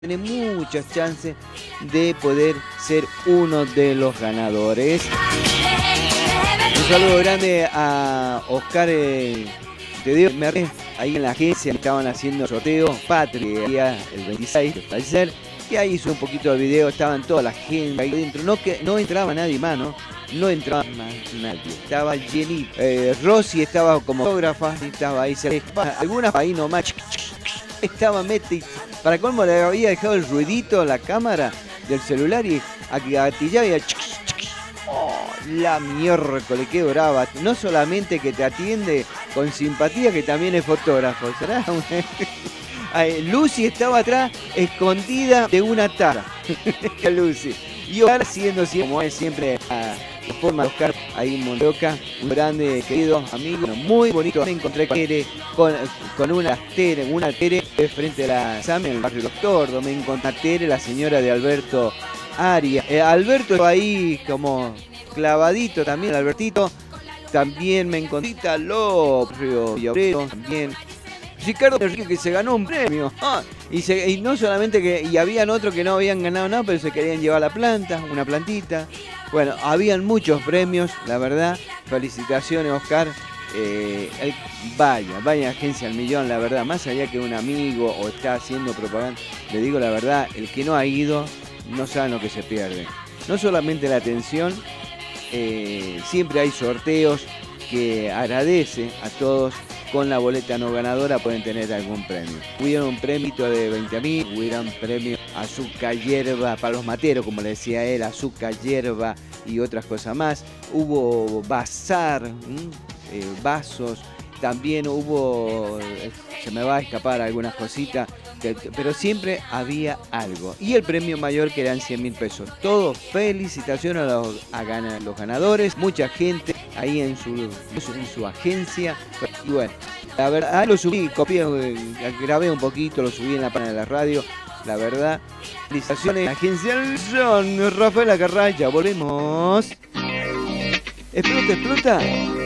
tiene muchas chances de poder ser uno de los ganadores. Un saludo grande a Oscar te digo, ahí en la agencia estaban haciendo sorteo Patria el 26 de fallecer, y ahí hizo un poquito de video, estaban toda la gente ahí dentro, no entraba nadie más, no entraba más nadie, estaba llenito. Rosy estaba como fotógrafa, estaba ahí, algunas ahí nomás, estaba mete, para colmo le había dejado el ruidito a la cámara del celular y agatillaba y la miércoles, qué brava. No solamente que te atiende con simpatía, que también es fotógrafo. ¿Será? Lucy estaba atrás, escondida de una tara. Lucy. Y Oscar siendo como es siempre la forma de Oscar ahí en Monteroca, un grande, querido amigo, muy bonito. Me encontré con una Tere frente a la SAM en el barrio Los Tordos. Me encontré a Tere, la señora de Alberto Arias. Alberto ahí como clavadito también, Albertito. También me encontré a Río Obrero, también Ricardo Enrique, que se ganó un premio. Y no solamente que, y habían otros que no habían ganado nada, pero se querían llevar una plantita. Bueno, habían muchos premios, la verdad. Felicitaciones, Oscar. Vaya agencia al millón, la verdad. Más allá que un amigo o está haciendo propaganda, le digo la verdad, el que no ha ido no sabe lo que se pierde. No solamente la atención, siempre hay sorteos que agradece a todos. Con la boleta no ganadora pueden tener algún premio. Hubieron un premio de 20.000, hubieron premio azúcar, hierba, para los materos, como le decía él, azúcar, hierba y otras cosas más. Hubo bazar, vasos, también hubo, se me va a escapar algunas cositas, pero siempre había algo. Y el premio mayor, que eran 100.000 pesos. Todo, felicitaciones a los ganadores, mucha gente ahí en su agencia. Y bueno, la verdad lo subí, copié, grabé un poquito, lo subí en la página de la radio. La verdad, felicitaciones a la agencia John Rafael Acarraya. Volvemos. Explota.